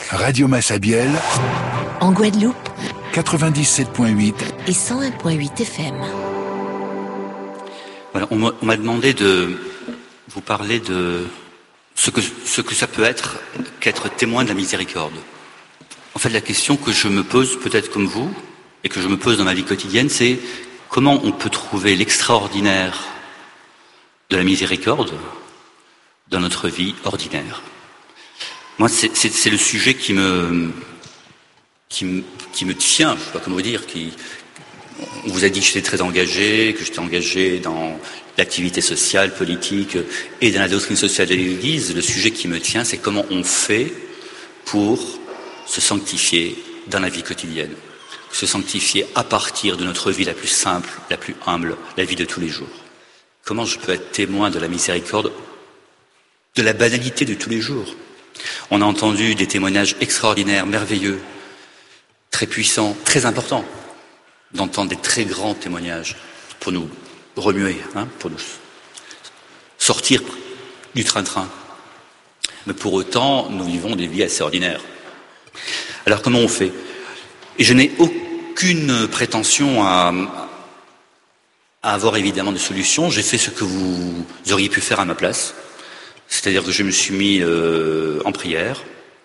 Radio Massabielle, en Guadeloupe, 97.8 et 101.8 FM. Voilà, on m'a demandé de vous parler de ce que ça peut être qu'être témoin de la miséricorde. En fait, la question que je me pose, peut-être comme vous, et que je me pose dans ma vie quotidienne, c'est comment on peut trouver l'extraordinaire de la miséricorde dans notre vie ordinaire. Moi, c'est le sujet qui me tient, je sais pas comment vous dire, on vous a dit que j'étais très engagé, que j'étais engagé dans l'activité sociale, politique et dans la doctrine sociale de l'Église. Le sujet qui me tient, c'est comment on fait pour se sanctifier dans la vie quotidienne. Se sanctifier à partir de notre vie la plus simple, la plus humble, la vie de tous les jours. Comment je peux être témoin de la miséricorde, de la banalité de tous les jours? On a entendu des témoignages extraordinaires, merveilleux, très puissants, très importants, d'entendre des très grands témoignages pour nous remuer, pour nous sortir du train-train. Mais pour autant, nous vivons des vies assez ordinaires. Alors comment on fait? Et je n'ai aucune prétention à avoir évidemment des solutions. J'ai fait ce que vous auriez pu faire à ma place. C'est-à-dire que je me suis mis en prière,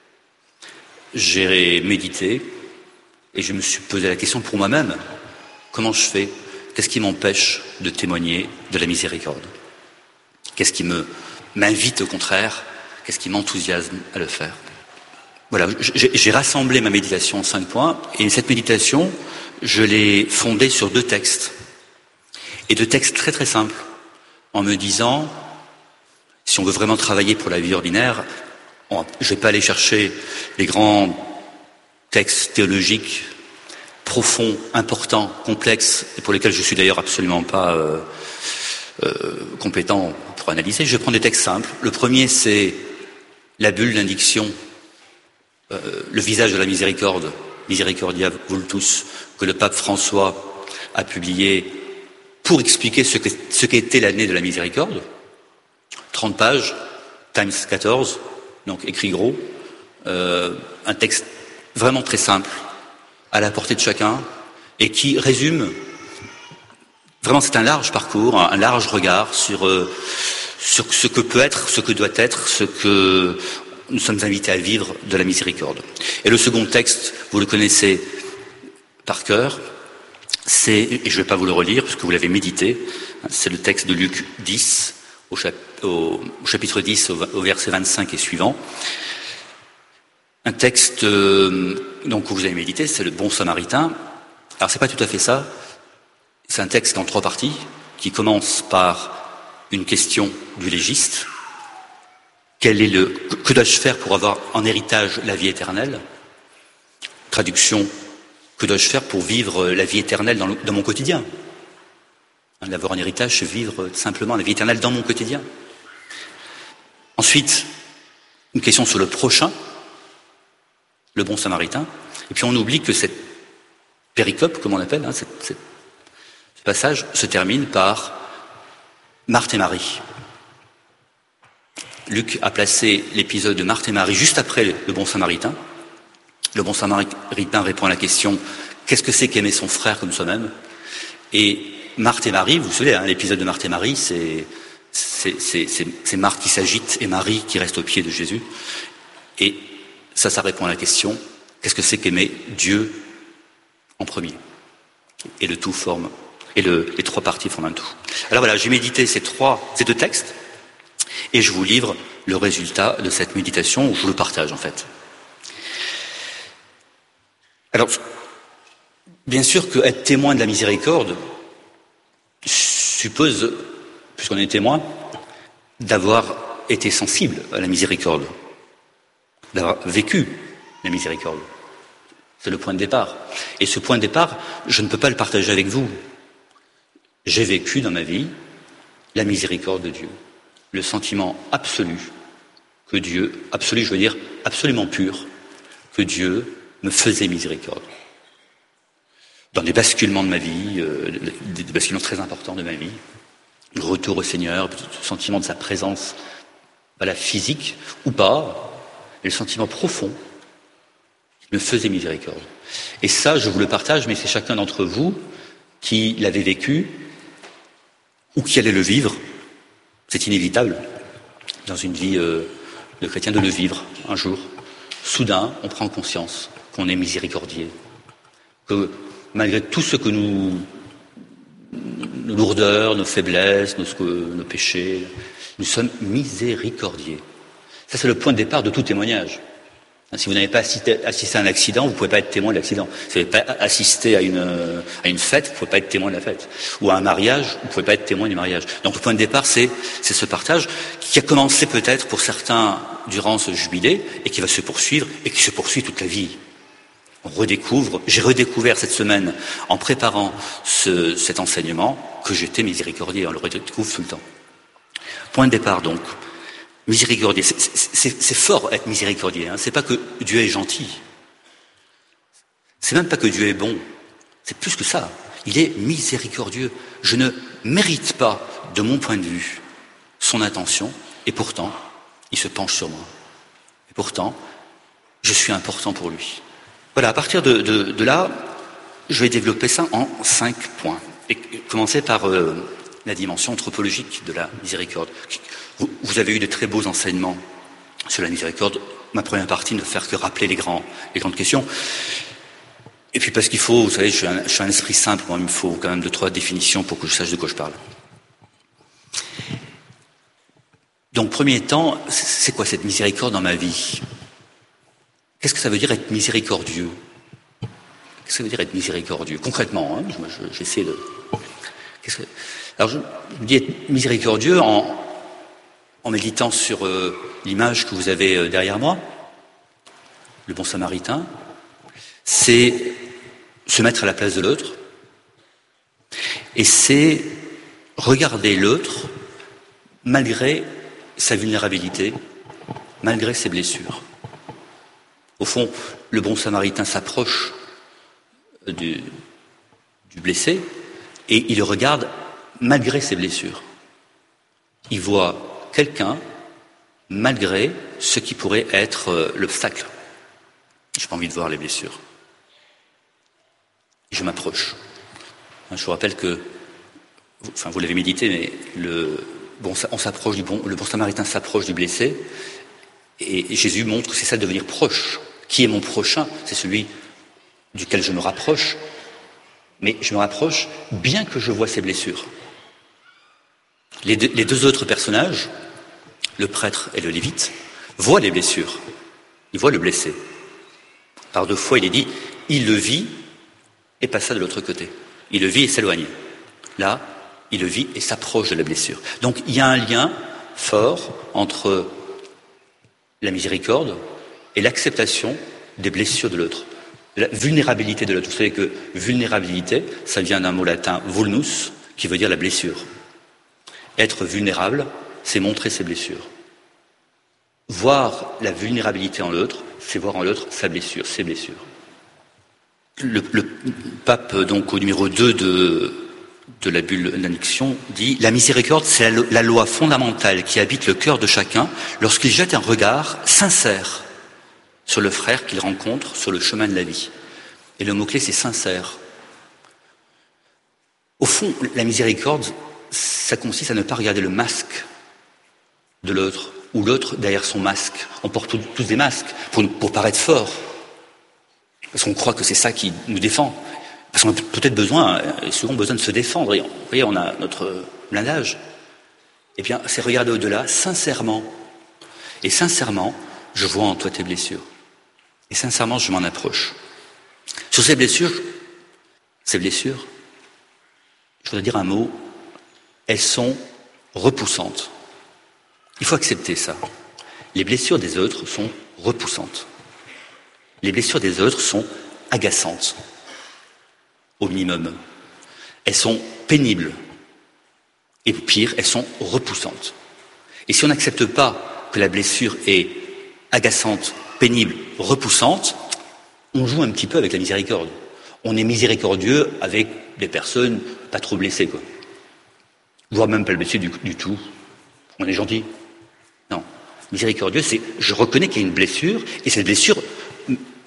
j'ai médité, et je me suis posé la question pour moi-même, comment je fais? Qu'est-ce qui m'empêche de témoigner de la miséricorde? Qu'est-ce qui m'invite au contraire? Qu'est-ce qui m'enthousiasme à le faire? Voilà, j'ai rassemblé ma méditation en 5 points, et cette méditation, je l'ai fondée sur 2 textes. Et 2 textes très très simples, en me disant, si on veut vraiment travailler pour la vie ordinaire, je ne vais pas aller chercher les grands textes théologiques profonds, importants, complexes, et pour lesquels je suis d'ailleurs absolument pas compétent pour analyser. Je vais prendre des textes simples. Le premier, c'est la bulle d'indiction, le visage de la miséricorde, Misericordia Vultus, que le pape François a publié pour expliquer ce qu'était l'année de la miséricorde. 30 pages, times 14, donc écrit gros, un texte vraiment très simple, à la portée de chacun, et qui résume, vraiment c'est un large parcours, un large regard sur ce que peut être, ce que doit être, ce que nous sommes invités à vivre de la miséricorde. Et le second texte, vous le connaissez par cœur, et je ne vais pas vous le relire, parce que vous l'avez médité, c'est le texte de Luc 10, au chapitre 10, au verset 25 et suivant. Un texte donc, que vous avez médité, c'est le bon samaritain. Alors c'est pas tout à fait ça, c'est un texte en 3 parties, qui commence par une question du légiste. Que dois-je faire pour avoir en héritage la vie éternelle? Traduction, que dois-je faire pour vivre la vie éternelle dans mon quotidien? D'avoir un héritage, c'est vivre simplement la vie éternelle dans mon quotidien. Ensuite, une question sur le prochain, le bon samaritain. Et puis on oublie que cette péricope, comme on l'appelle, ce passage se termine par Marthe et Marie. Luc a placé l'épisode de Marthe et Marie juste après le bon samaritain. Le bon samaritain répond à la question « Qu'est-ce que c'est qu'aimer son frère comme soi-même » Et Marthe et Marie, vous vous souvenez, l'épisode de Marthe et Marie, c'est Marthe qui s'agite et Marie qui reste aux pieds de Jésus. Et ça répond à la question, qu'est-ce que c'est qu'aimer Dieu en premier? Et le tout forme, et les 3 parties forment un tout. Alors voilà, j'ai médité ces 2 textes, et je vous livre le résultat de cette méditation, je vous le partage en fait. Alors, bien sûr que être témoin de la miséricorde suppose, puisqu'on est témoin, d'avoir été sensible à la miséricorde, d'avoir vécu la miséricorde. C'est le point de départ. Et ce point de départ, je ne peux pas le partager avec vous. J'ai vécu dans ma vie la miséricorde de Dieu, le sentiment absolu que Dieu, absolu, je veux dire absolument pur, que Dieu me faisait miséricorde. Dans des basculements de ma vie, des basculements très importants de ma vie, le retour au Seigneur, le sentiment de sa présence, physique ou pas, et le sentiment profond Il me faisait miséricorde. Et ça, je vous le partage, mais c'est chacun d'entre vous qui l'avait vécu ou qui allait le vivre. C'est inévitable dans une vie de chrétien de le vivre un jour. Soudain, on prend conscience qu'on est miséricordier, que malgré tout ce que nos lourdeurs, nos faiblesses, nos péchés, nous sommes miséricordiers. Ça, c'est le point de départ de tout témoignage. Si vous n'avez pas assisté à un accident, vous ne pouvez pas être témoin de l'accident. Si vous n'avez pas assisté à une fête, vous ne pouvez pas être témoin de la fête. Ou à un mariage, vous ne pouvez pas être témoin du mariage. Donc le point de départ, c'est ce partage qui a commencé peut-être pour certains durant ce jubilé et qui va se poursuivre et qui se poursuit toute la vie. J'ai redécouvert cette semaine, en préparant cet enseignement, que j'étais miséricordieux. On le redécouvre tout le temps. Point de départ donc. Miséricordieux, c'est fort être miséricordieux. C'est pas que Dieu est gentil. C'est même pas que Dieu est bon. C'est plus que ça. Il est miséricordieux. Je ne mérite pas, de mon point de vue, son attention, et pourtant, il se penche sur moi. Et pourtant, je suis important pour lui. Voilà, à partir de là, je vais développer ça en 5 points. Et commencer par la dimension anthropologique de la miséricorde. Vous avez eu de très beaux enseignements sur la miséricorde. Ma première partie ne faire que rappeler les grandes questions. Et puis parce qu'il faut, vous savez, je suis un esprit simple, moi, il me faut quand même 2-3 définitions pour que je sache de quoi je parle. Donc, premier temps, c'est quoi cette miséricorde dans ma vie? Qu'est-ce que ça veut dire être miséricordieux? Qu'est-ce que ça veut dire être miséricordieux? Concrètement, j'essaie de... Alors, je dis être miséricordieux en méditant sur l'image que vous avez derrière moi, le bon samaritain, c'est se mettre à la place de l'autre, et c'est regarder l'autre malgré sa vulnérabilité, malgré ses blessures. Au fond, le bon samaritain s'approche du blessé et il le regarde malgré ses blessures. Il voit quelqu'un malgré ce qui pourrait être l'obstacle. Je n'ai pas envie de voir les blessures. Je m'approche. Je vous rappelle que, vous l'avez médité, mais le bon samaritain s'approche du blessé, et Jésus montre que c'est ça de devenir proche. Qui est mon prochain? C'est celui duquel je me rapproche, mais je me rapproche bien que je vois ses blessures. Les deux autres personnages, le prêtre et le lévite, voient les blessures. Ils voient le blessé. Par 2 fois, il est dit, il le vit et passa de l'autre côté. Il le vit et s'éloigne. Là, il le vit et s'approche de la blessure. Donc, il y a un lien fort entre la miséricorde et l'acceptation des blessures de l'autre. La vulnérabilité de l'autre. Vous savez que vulnérabilité, ça vient d'un mot latin vulnus, qui veut dire la blessure. Être vulnérable, c'est montrer ses blessures. Voir la vulnérabilité en l'autre, c'est voir en l'autre sa blessure, ses blessures. Le pape, donc au numéro 2 de la bulle d'annexion, dit « La miséricorde, c'est la loi fondamentale qui habite le cœur de chacun lorsqu'il jette un regard sincère sur le frère qu'il rencontre sur le chemin de la vie. » Et le mot-clé, c'est « sincère ». Au fond, la miséricorde, ça consiste à ne pas regarder le masque de l'autre, ou l'autre derrière son masque. On porte tous des masques pour paraître fort, parce qu'on croit que c'est ça qui nous défend. Parce qu'on a peut-être souvent besoin de se défendre. Et vous voyez, on a notre blindage. Eh bien, c'est regarder au-delà, sincèrement. Et sincèrement, je vois en toi tes blessures. Et sincèrement, je m'en approche. Sur ces blessures, je voudrais dire un mot, elles sont repoussantes. Il faut accepter ça. Les blessures des autres sont repoussantes. Les blessures des autres sont agaçantes, au minimum. Elles sont pénibles. Et pire, elles sont repoussantes. Et si on n'accepte pas que la blessure est agaçante, pénible, repoussante, on joue un petit peu avec la miséricorde. On est miséricordieux avec des personnes pas trop blessées, quoi. Voire même pas blessées du tout. On est gentil. Non. Miséricordieux, c'est je reconnais qu'il y a une blessure, et cette blessure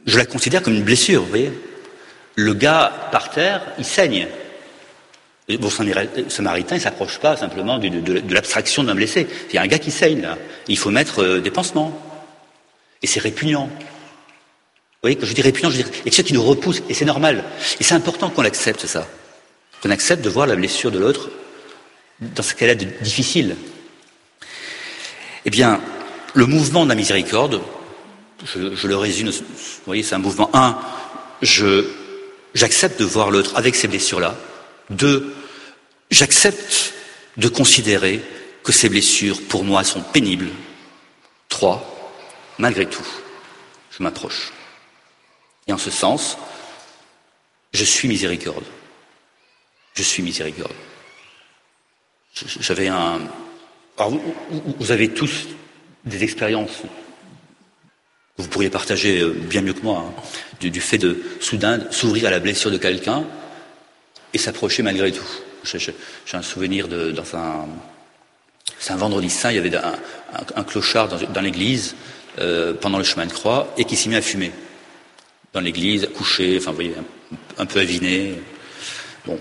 je la considère comme une blessure, vous voyez. Le gars, par terre, il saigne. Le bon samaritain, il s'approche pas simplement de l'abstraction d'un blessé. Il y a un gars qui saigne, là. Il faut mettre des pansements. Et c'est répugnant. Vous voyez, quand je dis répugnant, je dis, il y a quelque chose qui nous repousse, et c'est normal. Et c'est important qu'on accepte ça. Qu'on accepte de voir la blessure de l'autre dans ce qu'elle est difficile. Eh bien, le mouvement de la miséricorde, je le résume, vous voyez, c'est un mouvement. 1, j'accepte de voir l'autre avec ces blessures-là. 2, j'accepte de considérer que ces blessures, pour moi, sont pénibles. 3, malgré tout, je m'approche. Et en ce sens, je suis miséricorde. Je suis miséricorde. J'avais un... Alors, vous avez tous des expériences que vous pourriez partager bien mieux que moi, hein, du fait de, soudain, s'ouvrir à la blessure de quelqu'un et s'approcher malgré tout. J'ai un souvenir c'est un vendredi saint, il y avait un clochard dans l'église pendant le chemin de croix et qui s'est mis à fumer. Dans l'église, couché, enfin, vous voyez, un peu aviné. Bon.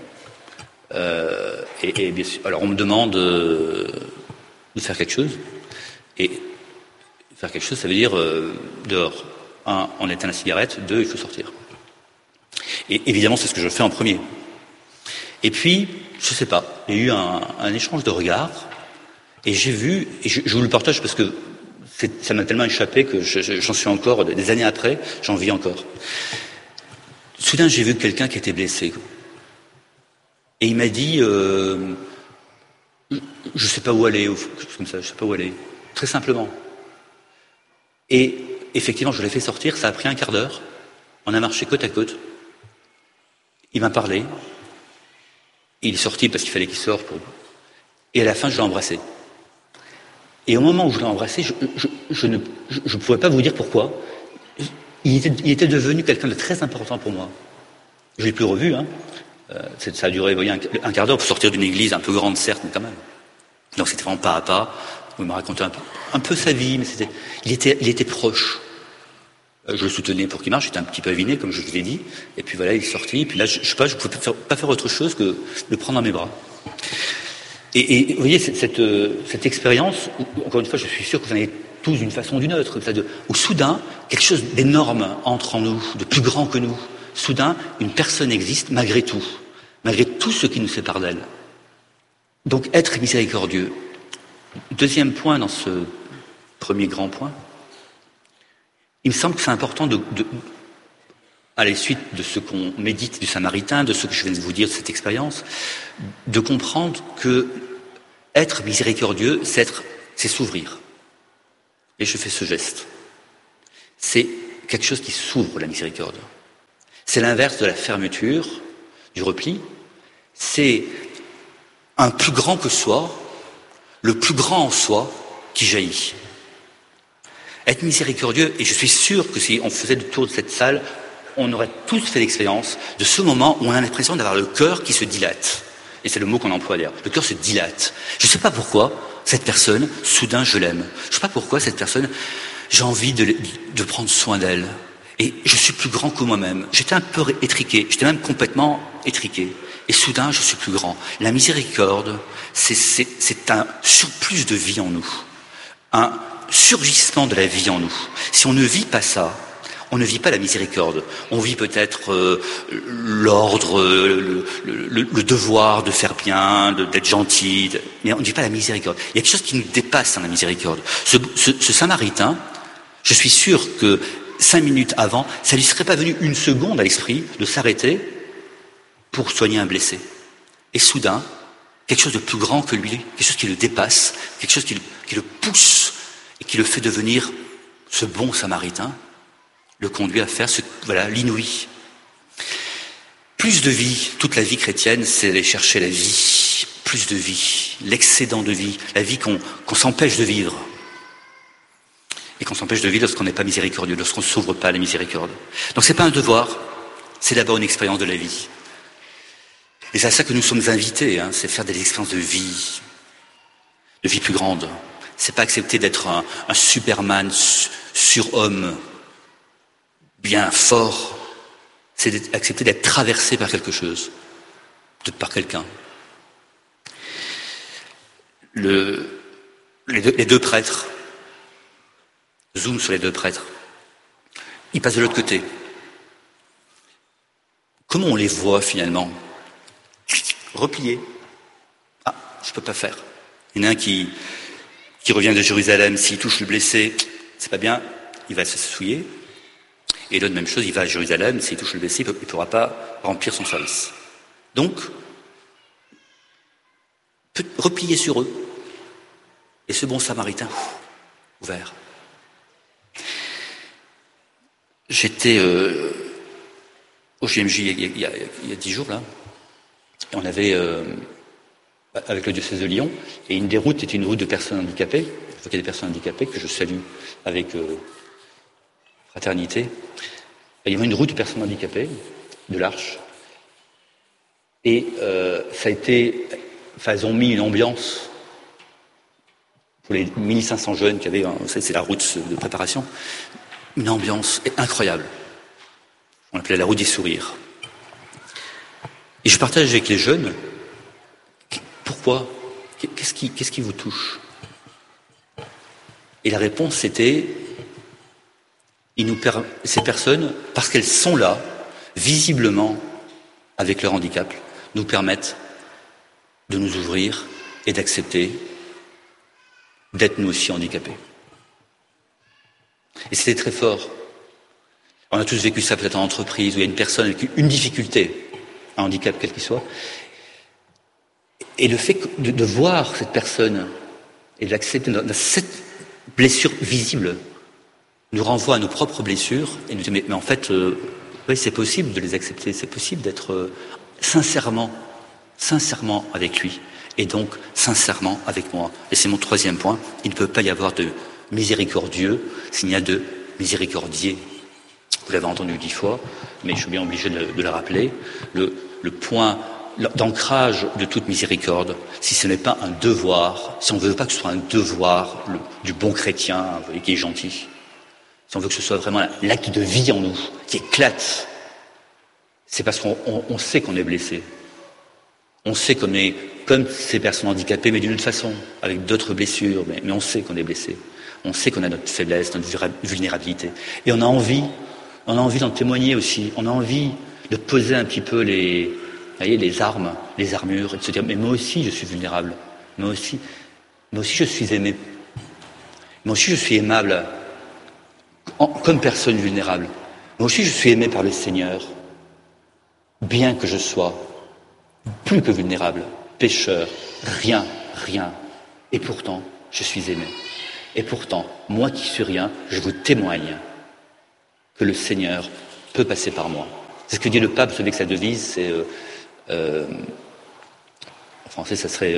Et bien sûr, alors on me demande de faire quelque chose. Et faire quelque chose, ça veut dire dehors. 1, on éteint la cigarette. 2, il faut sortir. Et évidemment, c'est ce que je fais en premier. Et puis, je sais pas, il y a eu un échange de regards. Et j'ai vu, et je vous le partage parce que ça m'a tellement échappé que j'en suis encore, des années après, j'en vis encore. Soudain, j'ai vu quelqu'un qui était blessé. Et il m'a dit, je sais pas où aller, ou quelque chose comme ça, je sais pas où aller. Très simplement. Et effectivement, je l'ai fait sortir, ça a pris un quart d'heure. On a marché côte à côte. Il m'a parlé. Il est sorti parce qu'il fallait qu'il sorte. Et à la fin, je l'ai embrassé. Et au moment où je l'ai embrassé, je ne pouvais pas vous dire pourquoi. Il était devenu quelqu'un de très important pour moi. Je l'ai plus revu, hein. Ça a duré, vous voyez, un quart d'heure pour sortir d'une église un peu grande, certes, mais quand même. Donc c'était vraiment pas à pas. Il m'a raconté un peu sa vie, mais il était proche. Je le soutenais pour qu'il marche, j'étais un petit peu aviné, comme je vous l'ai dit. Et puis voilà, il est sorti. Et puis là, je ne pouvais pas faire autre chose que de le prendre dans mes bras. Et vous voyez, cette expérience, encore une fois, je suis sûr que vous en avez tous d'une façon ou d'une autre, où soudain, quelque chose d'énorme entre en nous, de plus grand que nous. Soudain, une personne existe malgré tout ce qui nous sépare d'elle. Donc, être miséricordieux. Deuxième point dans ce premier grand point, il me semble que c'est important à la suite de ce qu'on médite du Samaritain, de ce que je viens de vous dire de cette expérience, de comprendre que être miséricordieux, c'est s'ouvrir. Et je fais ce geste. C'est quelque chose qui s'ouvre, la miséricorde. C'est l'inverse de la fermeture, du repli. C'est un plus grand que soi, le plus grand en soi qui jaillit. Être miséricordieux, et je suis sûr que si on faisait le tour de cette salle, on aurait tous fait l'expérience de ce moment où on a l'impression d'avoir le cœur qui se dilate. Et c'est le mot qu'on emploie d'ailleurs. Le cœur se dilate. Je ne sais pas pourquoi cette personne, soudain, je l'aime. Je ne sais pas pourquoi cette personne, j'ai envie de prendre soin d'elle. Et je suis plus grand que moi-même. J'étais un peu étriqué. J'étais même complètement étriqué. Et soudain, je suis plus grand. La miséricorde, c'est un surplus de vie en nous. Un surgissement de la vie en nous. Si on ne vit pas ça, on ne vit pas la miséricorde. On vit peut-être l'ordre, le devoir de faire bien, d'être gentil, mais on ne vit pas la miséricorde. Il y a quelque chose qui nous dépasse dans la miséricorde. Ce Samaritain, je suis sûr que 5 minutes avant, ça lui serait pas venu une seconde à l'esprit de s'arrêter pour soigner un blessé. Et soudain, quelque chose de plus grand que lui, quelque chose qui le dépasse, quelque chose qui le pousse et qui le fait devenir ce bon Samaritain, le conduit à faire l'inouï. Plus de vie, toute la vie chrétienne, c'est aller chercher la vie, plus de vie, l'excédent de vie, la vie qu'on s'empêche de vivre. Et qu'on s'empêche de vivre lorsqu'on n'est pas miséricordieux, lorsqu'on ne s'ouvre pas à la miséricorde. Donc c'est pas un devoir, c'est d'abord une expérience de la vie. Et c'est à ça que nous sommes invités, c'est faire des expériences de vie plus grande. C'est pas accepter d'être un Superman surhomme, bien fort, c'est d'accepter d'être traversé par quelque chose, par quelqu'un. Les deux prêtres, zoom sur les deux prêtres, ils passent de l'autre côté. Comment on les voit finalement? Repliés. Ah, je peux pas faire. Il y en a un qui revient de Jérusalem, s'il touche le blessé, c'est pas bien, il va se souiller. Et l'autre, même chose, il va à Jérusalem, s'il touche le blessé, il ne pourra pas remplir son service. Donc, replier sur eux. Et ce bon samaritain, ouvert. J'étais au JMJ il y a 10 jours, là. Et on avait, avec le diocèse de Lyon, et une des routes était une route de personnes handicapées. Je vois qu'il y a des personnes handicapées que je salue avec fraternité. Et il y avait une route de personnes handicapées, de l'Arche. Et ça a été... Enfin, ils ont mis une ambiance pour les 1500 jeunes qui avaient... C'est la route de préparation. Une ambiance incroyable. On l'appelait la route des sourires. Et je partage avec les jeunes. Pourquoi? Qu'est-ce qui vous touche? Et la réponse c'était... Ces personnes, parce qu'elles sont là, visiblement, avec leur handicap, nous permettent de nous ouvrir et d'accepter d'être nous aussi handicapés. Et c'était très fort. On a tous vécu ça peut-être en entreprise, où il y a une personne avec une difficulté, un handicap quel qu'il soit. Et le fait de voir cette personne et de l'accepter dans cette blessure visible nous renvoie à nos propres blessures et nous dit mais en fait, oui, c'est possible de les accepter, c'est possible d'être sincèrement avec lui et donc sincèrement avec moi. Et c'est mon troisième point, il ne peut pas y avoir de miséricordieux s'il y a de miséricordier. Vous l'avez entendu 10 fois, mais je suis bien obligé de le rappeler. Le point d'ancrage de toute miséricorde, si ce n'est pas un devoir, si on ne veut pas que ce soit un devoir du bon chrétien, vous voyez, qui est gentil, si on veut que ce soit vraiment l'acte de vie en nous, qui éclate, c'est parce qu'on sait qu'on est blessé. On sait qu'on est comme ces personnes handicapées, mais d'une autre façon, avec d'autres blessures, mais on sait qu'on est blessé. On sait qu'on a notre faiblesse, notre vulnérabilité. Et on a envie d'en témoigner aussi. On a envie de poser un petit peu les armes, les armures, et de se dire, mais moi aussi je suis vulnérable. Moi aussi je suis aimé. Moi aussi je suis aimable. Comme personne vulnérable. Moi aussi je suis aimé par le Seigneur, bien que je sois plus que vulnérable, pécheur, rien, et pourtant je suis aimé. Et pourtant, moi qui suis rien, je vous témoigne que le Seigneur peut passer par moi. C'est ce que dit le pape, vous savez que sa devise, c'est en français ça serait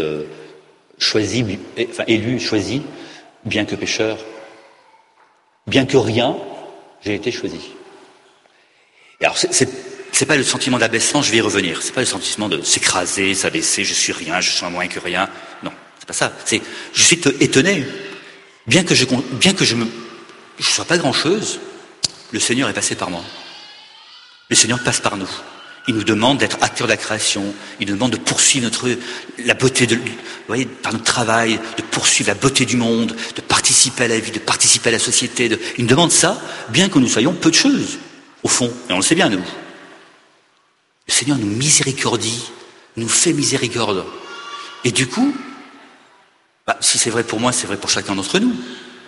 élu, choisi, bien que pécheur. Bien que rien, j'ai été choisi. Et alors, c'est pas le sentiment d'abaissement, je vais y revenir. C'est pas le sentiment de s'écraser, s'abaisser, je suis rien, je suis moins que rien. Non, c'est pas ça. Je suis étonné. Bien que je sois pas grand-chose, le Seigneur est passé par moi. Le Seigneur passe par nous. Il nous demande d'être acteurs de la création. Il nous demande de poursuivre la beauté vous voyez, par notre travail, de poursuivre la beauté du monde, de participer à la vie, de participer à la société. Il nous demande ça, bien que nous soyons peu de choses, au fond. Et on le sait bien, nous. Le Seigneur nous miséricordie, nous fait miséricorde. Et du coup, si c'est vrai pour moi, c'est vrai pour chacun d'entre nous.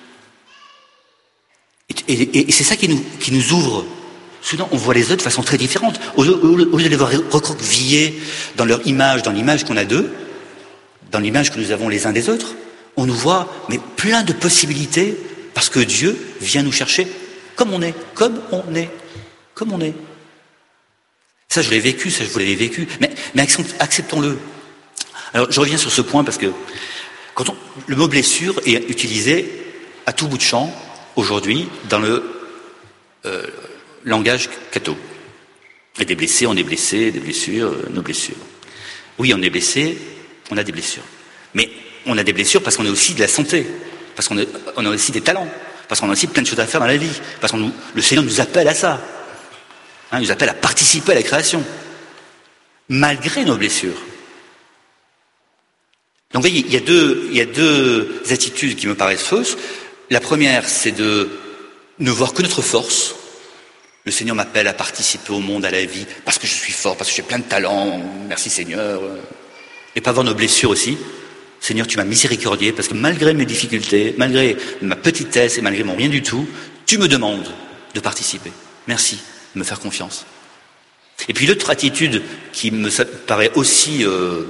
Et c'est ça qui nous ouvre. Soudain, on voit les autres de façon très différente. Au lieu de les voir recroquevillés dans leur image, dans l'image qu'on a d'eux, dans l'image que nous avons les uns des autres, on nous voit mais plein de possibilités parce que Dieu vient nous chercher comme on est. Ça, je l'ai vécu, ça, je vous l'avez vécu. Mais acceptons-le. Alors, je reviens sur ce point parce que le mot blessure est utilisé à tout bout de champ aujourd'hui dans le langage catho. Il y a des blessés, on est blessé, des blessures, nos blessures. Oui, on est blessé, on a des blessures. Mais on a des blessures parce qu'on a aussi de la santé, parce qu'on a aussi des talents, Parce qu'on a aussi plein de choses à faire dans la vie. Parce que le Seigneur nous appelle à ça. Il nous appelle à participer à la création. Malgré nos blessures. Donc vous voyez, il y a deux attitudes qui me paraissent fausses. La première, c'est de ne voir que notre force. Le Seigneur m'appelle à participer au monde, à la vie, parce que je suis fort, parce que j'ai plein de talents. Merci Seigneur. Et pas voir nos blessures aussi. Seigneur, tu m'as miséricordié, parce que malgré mes difficultés, malgré ma petitesse et malgré mon rien du tout, tu me demandes de participer. Merci de me faire confiance. Et puis l'autre attitude qui me paraît aussi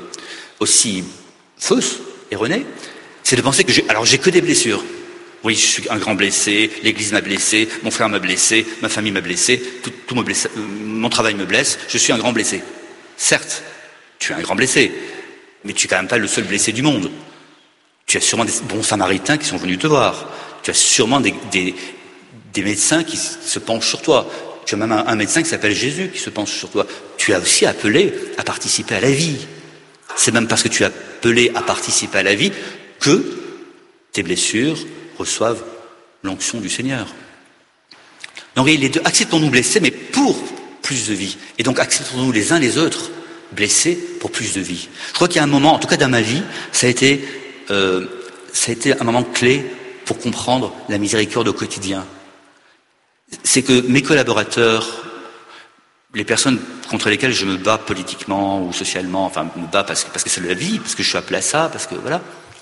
fausse, erronée, c'est de penser que j'ai que des blessures. Oui, je suis un grand blessé, l'Église m'a blessé, mon frère m'a blessé, ma famille m'a blessé, tout me blesse, mon travail me blesse, je suis un grand blessé. Certes, tu es un grand blessé, mais tu es quand même pas le seul blessé du monde. Tu as sûrement des bons samaritains qui sont venus te voir. Tu as sûrement des médecins qui se penchent sur toi. Tu as même un médecin qui s'appelle Jésus qui se penche sur toi. Tu as aussi appelé à participer à la vie. C'est même parce que tu as appelé à participer à la vie que tes blessures reçoivent l'onction du Seigneur. Donc les deux, acceptons-nous blessés, mais pour plus de vie. Et donc acceptons-nous les uns les autres blessés pour plus de vie. Je crois qu'il y a un moment, en tout cas dans ma vie, ça a été un moment clé pour comprendre la miséricorde au quotidien. C'est que mes collaborateurs, les personnes contre lesquelles je me bats politiquement ou socialement, enfin me bats parce que c'est la vie, parce que je suis appelé à ça, parce que voilà,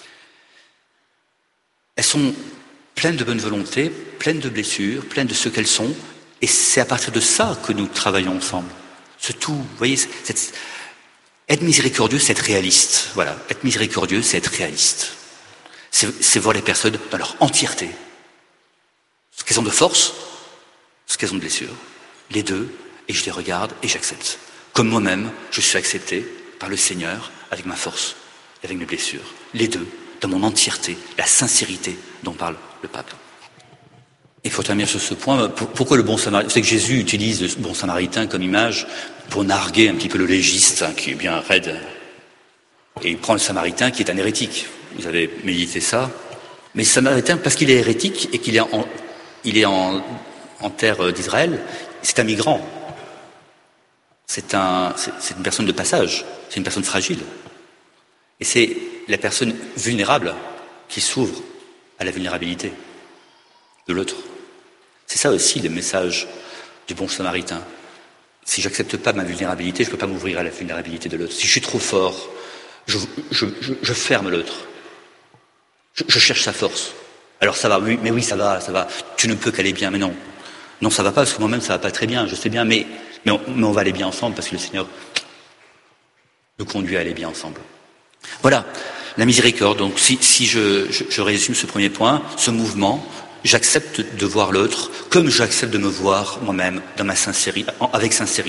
elles sont pleines de bonne volonté, pleines de blessures, pleines de ce qu'elles sont, et c'est à partir de ça que nous travaillons ensemble. Ce tout, vous voyez, être miséricordieux, c'est être réaliste. Voilà, être miséricordieux, c'est être réaliste. C'est voir les personnes dans leur entièreté. Ce qu'elles ont de force, ce qu'elles ont de blessures. Les deux, et je les regarde et j'accepte. Comme moi-même, je suis accepté par le Seigneur avec ma force et avec mes blessures. Les deux, dans mon entièreté, la sincérité dont parle le pape. Il faut terminer sur ce point. Pourquoi le bon samaritain? C'est que Jésus utilise le bon samaritain comme image pour narguer un petit peu le légiste, qui est bien raide. Et il prend le samaritain qui est un hérétique. Vous avez médité ça. Mais le samaritain, parce qu'il est hérétique et qu'il est en terre d'Israël, c'est un migrant. C'est une personne de passage. C'est une personne fragile. Et c'est la personne vulnérable qui s'ouvre à la vulnérabilité de l'autre. C'est ça aussi le message du bon samaritain. Si j'accepte pas ma vulnérabilité, je peux pas m'ouvrir à la vulnérabilité de l'autre. Si je suis trop fort, je ferme l'autre. Je cherche sa force. Alors ça va, oui, mais oui, ça va. Tu ne peux qu'aller bien, mais non. Non, ça va pas, parce que moi-même, ça va pas très bien, je sais bien, mais on va aller bien ensemble, parce que le Seigneur nous conduit à aller bien ensemble. Voilà, la miséricorde. Donc, si je résume ce premier point, ce mouvement, j'accepte de voir l'autre comme j'accepte de me voir moi-même dans ma sincérité, avec sincérité.